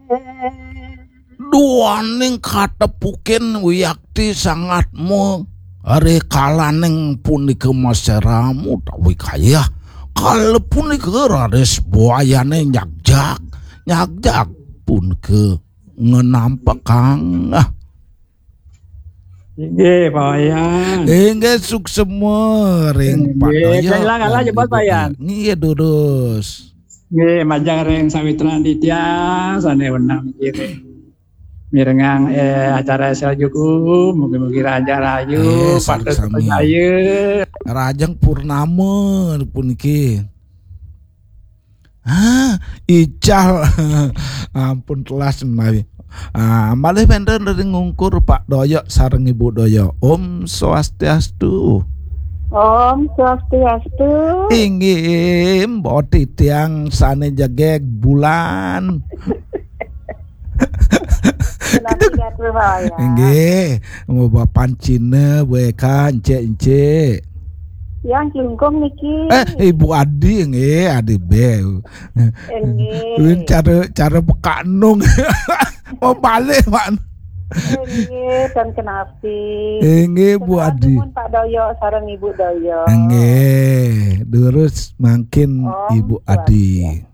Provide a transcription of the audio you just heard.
Duaning katepukin wiyakti sangatmu are kalaning punika maseramu tawi kaya kala punika rares buayane nyagjak pun ke ngenampak kang. Inggih Pak Wayan. Inggih suksema ring Pak Doyo. Kailangan lah jebot Pak Wayan. Nggih durus. Nggih majang ring Sawitra Ditya sane wenang iki. Mirengang acara Seljuku mugi-mugi raja rayu pados percaya. Rajang purnama puniki. Ical ampun telas menawi. Malih benten dari ngungkur Pak Doyo sareng Ibu Doyo. Om Swastiastu. Om Swastiastu. Inggih mbok titiang sane jagek bulan. Inggih mau bapan Cina buekan encek. Yang Jungkung niki. Ibu Adi nggih, Adi be. Nggih. Cara bekanung. Mau balik, Pak. Nggih, dan kenapi. Nggih, Bu Adi. Pak Doyo sareng Ibu Doyo. Nggih, durus makin Ibu Adi.